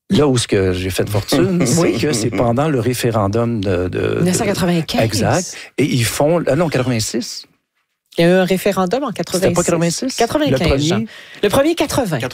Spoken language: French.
là où ce que j'ai fait fortune, c'est que c'est pendant le référendum de 1995. Exact. Et ils font... non, 86. Il y a eu un référendum en 86. C'était pas 86? 95. Le premier? Le premier, 80.